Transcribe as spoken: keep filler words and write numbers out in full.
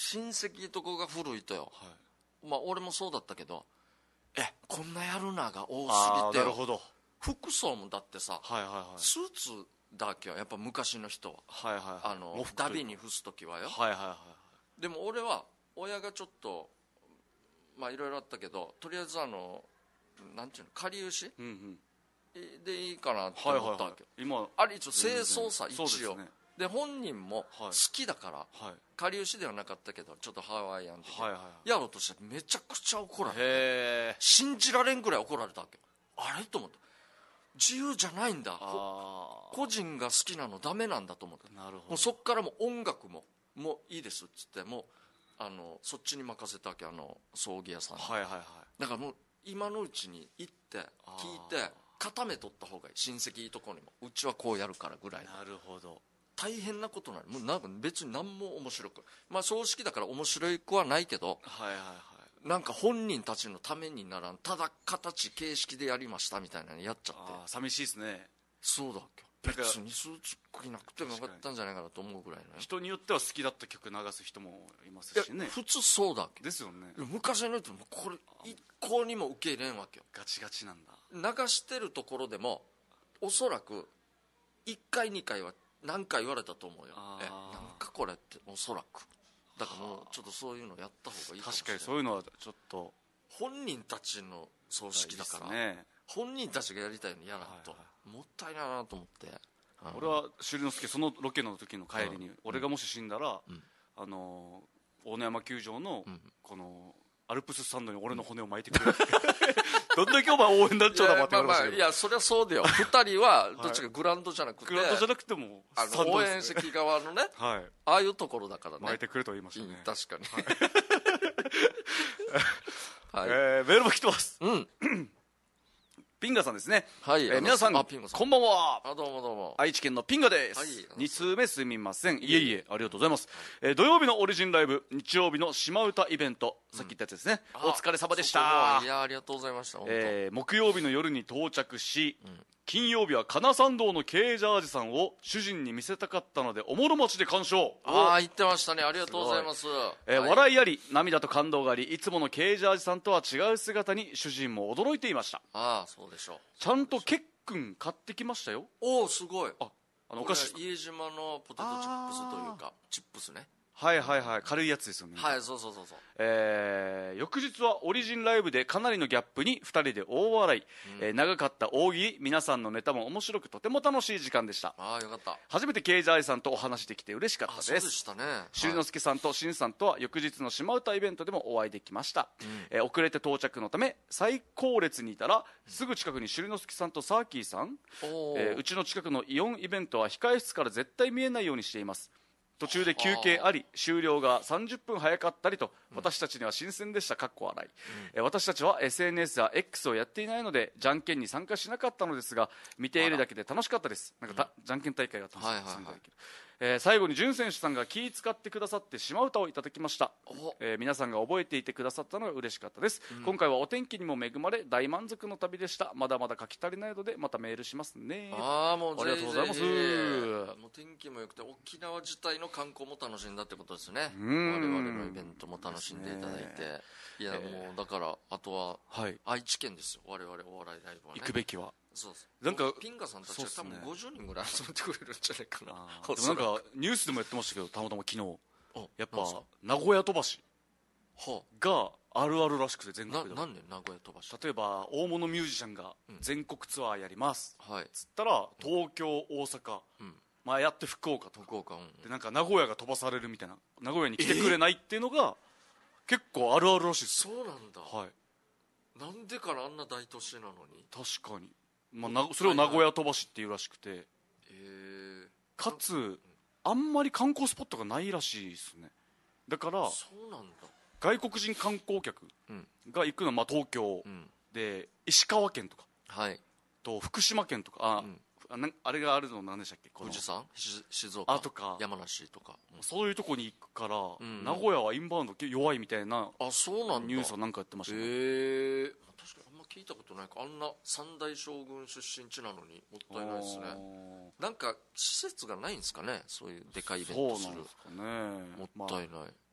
親戚とこが古いとよ、 はい、 まあ俺もそうだったけど、えこんなやるなが多あすぎてよ。 なるほど。 服装もだってさ、 はいはいはい、 スーツだけはやっぱ昔の人は、 はいはいはい、 あのダビに付す時はよ、 はいはいはい、 でも俺は親がちょっとまあいろいろあったけど、とりあえずあのなんていうの、かりゆし、 うんうん、 でいいかなって思ったわけよ、 はいはいはい、今あれ一応清掃さ、一応そうですね、 で本人も好きだから、 はい、 かりゆしではなかったけどちょっとハワイアン的な、 はいはいはい、 やろうとしてめちゃくちゃ怒られて、 へ信じられんぐらい怒られたわけよ。あれと思って、自由じゃないんだ、 あ個人が好きなのダメなんだと思って、 なるほど、 もうそっからもう音楽ももういいですっつってもうあのそっちに任せたわけ、あの葬儀屋さんに、 はいはいはい、 だからもう今のうちに行って聞いて固めとった方がいい、親戚いいとこにもうちはこうやるからぐらい。 なるほど、 大変なことなの、もうなんか別に何も面白く、まあ葬式だから面白いくはないけど、 はいはいはい、 なんか本人たちのためにならん、ただ形形式でやりましたみたいなのやっちゃって、 あ寂しいですね。 そうだっけ、別にスーツ着なくてもよかったんじゃないかなと思うぐらいね。 人によっては好きだった曲流す人もいますしね。 普通そうだっけですよね。 昔の人もこれ一向にも受け入れんわけよ。 ガチガチなんだ。 流してるところでもおそらくいっかいにかいは何回言われたと思うよ。えなんかこれっておそらくだからもうちょっとそういうのやった方がいいかもしれない。 確かにそういうのはちょっと本人たちの葬式だから、 ね、 本人たちがやりたいようにやらんと、はいはい、もったいないなと思って、 うん、俺は朱里之助そのロケの時の帰りに、うん、俺がもし死んだら、うん、あの大野山球場のこのアルプススタンドに俺の骨を巻いてくれる、うん、どんだけお前応援団長だかって言われましたけど、 いや、まあまあ、いやそりゃそうだよふたりはどっちかグラウンドじゃなくて、 はい、グラウンドじゃなくてもあの応援席側のね、はい、ああいうところだからね巻いてくれと言いましたね、 うん、確かに、 はい、えー、メールも来てます、 うんピンガさんですね、 はい、 えー、皆さんこんばんは。 あ、どうもどうも。 愛知県のピンガです、はい、に通目すみません。いえいえ、ありがとうございます、はい、えー、土曜日のオリジンライブ、日曜日の島唄イベント、うん、さっき言ったやつですね、お疲れ様でした。 いや、ありがとうございました。 えー、木曜日の夜に到着し、うん、金曜日は金参道のKジャージさんを主人に見せたかったのでおもろ町で鑑賞。 ああ、言ってましたね、ありがとうございます。 えーはい、笑いあり涙と感動があり、いつものKジャージさんとは違う姿に主人も驚いていました。 ああ、そうでしょう。 ちゃんとケックン買ってきましたよ。 おお、すごい。 あ、あのお菓子、 家島のポテトチップスというかチップスね。 はいはいはい、軽いやつですよね。 はい、そうそうそうそう。 えー、翌日はオリジンライブでかなりのギャップにふたりで大笑い、うん、えー、長かった大喜利、皆さんのネタも面白くとても楽しい時間でした。 ああ、よかった。 初めてKジャージさんとお話できて嬉しかったです。そうでしたね。 朱里之助さんとしんさんとは翌日の島唄イベントでもお会いできました、うん、えー、遅れて到着のため最後列にいたらすぐ近くに朱里之助さんとサーキーさん、えー、うちの近くのイオンイベントは控え室から絶対見えないようにしています。途中で休憩あり、終了がさんじゅっぷん早かったりと、うん、私たちには新鮮でした。かっこ笑い、うん、え私たちは エスエヌエス や X をやっていないのでじゃんけんに参加しなかったのですが、見ているだけで楽しかったです。なんか、うん、じゃんけん大会が楽しかったです、はいはいはい、えー、最後に潤選手さんが気使ってくださって島唄をいただきました、えー、皆さんが覚えていてくださったのが嬉しかったです、うん、今回はお天気にも恵まれ大満足の旅でした。まだまだ書き足りないのでまたメールしますね。 あー、もうありがとうございます。 もう天気も良くて沖縄自体の観光も楽しんだってことですね。我々のイベントも楽しんでいただいて、いや、もうだからあとは愛知県ですよ、我々お笑いライブはね。 行くべきはそうです。 なんかピンガさんたちは多分ごじゅうにんぐらい集めてくれるんじゃないかな。 でもなんかニュースでもやってましたけど、たまたま昨日やっぱ名古屋飛ばしがあるあるらしくて、全国でな。なんで名古屋飛ばし。 例えば大物ミュージシャンが全国ツアーやります、 うん、はい、 つったら東京、大阪、うん、まあ、やって福岡とか、 福岡、うん、 でなんか名古屋が飛ばされるみたいな、名古屋に来てくれないっていうのが結構あるあるらしいです。 そうなんだ。はい。なんでからあんな大都市なのに。 確かに、まあ、なそれを名古屋飛ばしっていうらしくて、 えー、 かつ、うん、あんまり観光スポットがないらしいですね。だからそうなんだ、 外国人観光客が行くのは、まあ、東京、うん、で石川県とか、 はい、 と福島県とか、あ、うん、あ, なあれがあるの何でしたっけ、 富士山、静岡とか山梨とか、 うん、そういうとこに行くから、うん、名古屋はインバウンド弱いみたいな、 あ、そうなんだ、 ニュースをなんかやってましたね。 へえ、確かにあんま聞いたことないか。あんな三大将軍出身地なのにもったいないですね。なんか施設がないんですかね、そういうでかいイベントする。 そうなんですかね、 もったいない、まあ、